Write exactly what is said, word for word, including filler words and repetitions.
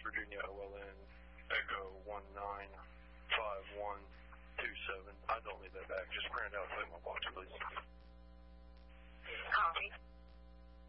Virginia, O L N, Echo one nine five one two seven. I